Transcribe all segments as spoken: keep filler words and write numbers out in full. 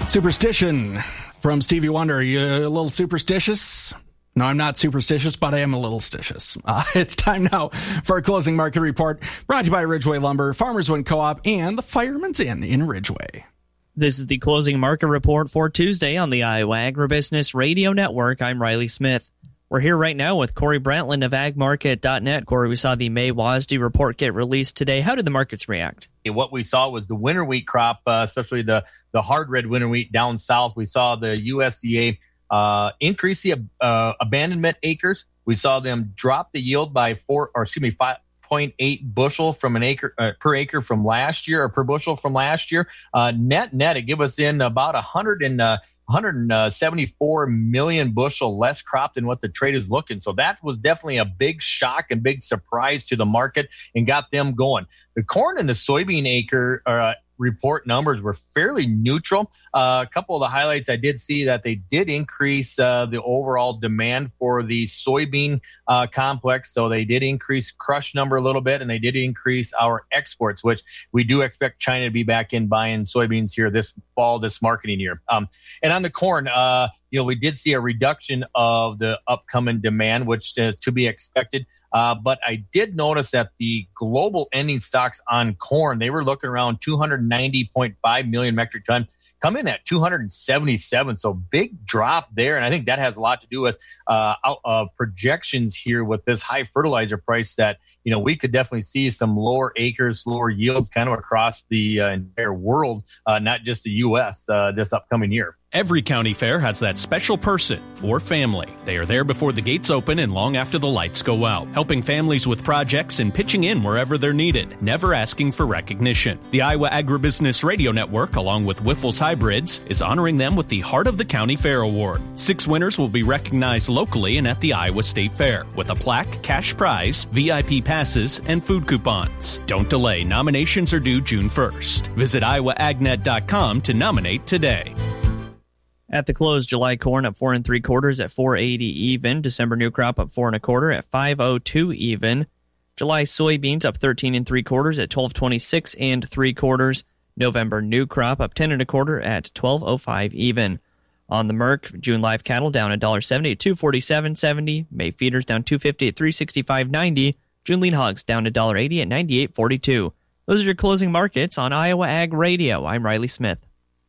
Superstition from Stevie Wonder. Are you a little superstitious? No, I'm not superstitious, but I am a little stitious. Uh, it's time now for our closing market report, brought to you by Ridgeway Lumber, Farmers Wind Co-op, and the Fireman's Inn in Ridgeway. This is the closing market report for Tuesday on the Iowa Agribusiness Radio Network. I'm Riley Smith. We're here right now with Corey Brantland of ag market dot net. Corey, we saw the May W A S D report get released today. How did the markets react? What we saw was the winter wheat crop, uh, especially the, the hard red winter wheat down south. We saw the U S D A uh, increase the uh, abandonment acres. We saw them drop the yield by four, or excuse me, five point eight bushel from an acre uh, per acre from last year, or per bushel from last year. Uh, net net, it give us in about a hundred and uh, one hundred seventy-four million bushel less crop than what the trade is looking. So that was definitely a big shock and big surprise to the market and got them going. The corn and the soybean acre uh, report numbers were fairly neutral. Uh, a couple of the highlights, I did see that they did increase uh, the overall demand for the soybean uh, complex. So they did increase crush number a little bit, and they did increase our exports, which we do expect China to be back in buying soybeans here this fall, this marketing year. Um, and on the corn, uh, you know, we did see a reduction of the upcoming demand, which is to be expected. Uh, but I did notice that the global ending stocks on corn, they were looking around two hundred ninety point five million metric ton, come in at two hundred seventy-seven. So big drop there. And I think that has a lot to do with uh, uh, projections here with this high fertilizer price that, you know, we could definitely see some lower acres, lower yields kind of across the uh, entire world, uh, not just the U S uh, this upcoming year. Every county fair has that special person or family. They are there before the gates open and long after the lights go out, helping families with projects and pitching in wherever they're needed, never asking for recognition. The Iowa Agribusiness Radio Network, along with Wyffels Hybrids, is honoring them with the Heart of the County Fair Award. Six winners will be recognized locally and at the Iowa State Fair, with a plaque, cash prize, V I P passes, and food coupons. Don't delay. Nominations are due June first. Visit iowa ag net dot com to nominate today. At the close, July corn up four and three quarters at four eighty even. December new crop up four and a quarter at five oh two even. July soybeans up thirteen and three quarters at twelve twenty-six and three quarters. November new crop up ten and a quarter at twelve oh five even. On the Merc, June live cattle down one dollar seventy at two forty-seven seventy. May feeders down two fifty at three sixty-five ninety. June lean hogs down one dollar eighty at ninety-eight forty-two. Those are your closing markets on Iowa Ag Radio. I'm Riley Smith.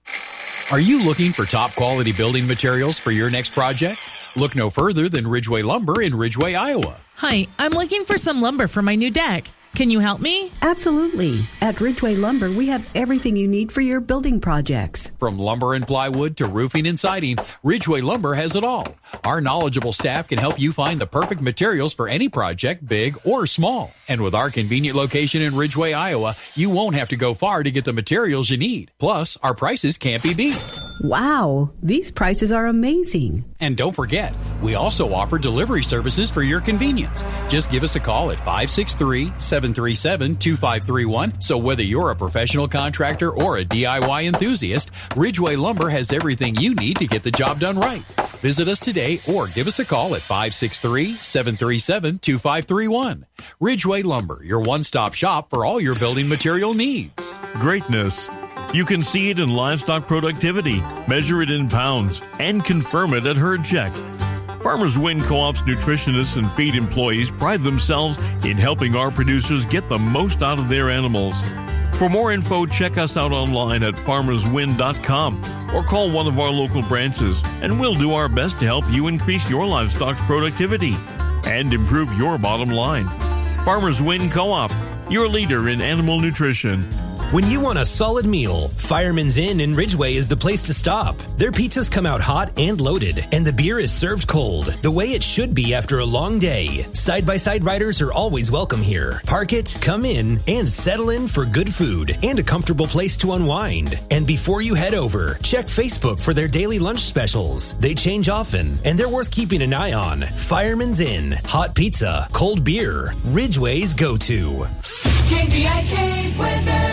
Are you looking for top-quality building materials for your next project? Look no further than Ridgeway Lumber in Ridgeway, Iowa. Hi, I'm looking for some lumber for my new deck. Can you help me? Absolutely. At Ridgeway Lumber, we have everything you need for your building projects. From lumber and plywood to roofing and siding, Ridgeway Lumber has it all. Our knowledgeable staff can help you find the perfect materials for any project, big or small. And with our convenient location in Ridgeway, Iowa, you won't have to go far to get the materials you need. Plus, our prices can't be beat. Wow, these prices are amazing. And don't forget, we also offer delivery services for your convenience. Just give us a call at five six three, seven three seven, two five three one. So whether you're a professional contractor or a D I Y enthusiast, Ridgeway Lumber has everything you need to get the job done right. Visit us today or give us a call at five six three, seven three seven, two five three one. Ridgeway Lumber, your one-stop shop for all your building material needs. Greatness. You can see it in livestock productivity, measure it in pounds, and confirm it at Herd Check. Farmers Wind Co-op's nutritionists and feed employees pride themselves in helping our producers get the most out of their animals. For more info, check us out online at farmers wind dot com or call one of our local branches, and we'll do our best to help you increase your livestock's productivity and improve your bottom line. Farmers Wind Co-op, your leader in animal nutrition. When you want a solid meal, Fireman's Inn in Ridgeway is the place to stop. Their pizzas come out hot and loaded, and the beer is served cold, the way it should be after a long day. Side-by-side riders are always welcome here. Park it, come in, and settle in for good food and a comfortable place to unwind. And before you head over, check Facebook for their daily lunch specials. They change often, and they're worth keeping an eye on. Fireman's Inn, hot pizza, cold beer, Ridgeway's go-to. K B I K weather.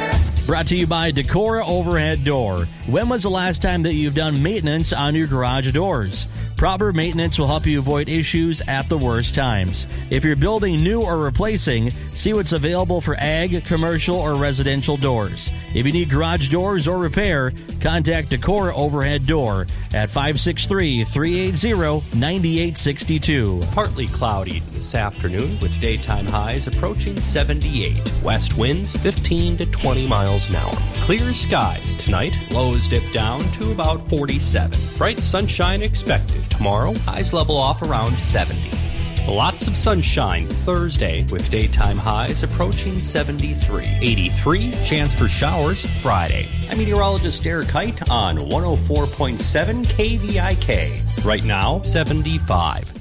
Brought to you by Decora Overhead Door. When was the last time that you've done maintenance on your garage doors? Proper maintenance will help you avoid issues at the worst times. If you're building new or replacing, see what's available for ag, commercial, or residential doors. If you need garage doors or repair, contact Decora Overhead Door at five six three, three eight zero, nine eight six two. Partly cloudy this afternoon with daytime highs approaching seventy-eight. West winds fifteen to twenty miles an hour. Clear skies tonight. Lows dip down to about forty-seven. Bright sunshine expected. Tomorrow, highs level off around seventy. Lots of sunshine Thursday with daytime highs approaching seventy-three. eighty-three, chance for showers Friday. I'm meteorologist Derek Kite on one oh four point seven K V I K. Right now, seventy-five.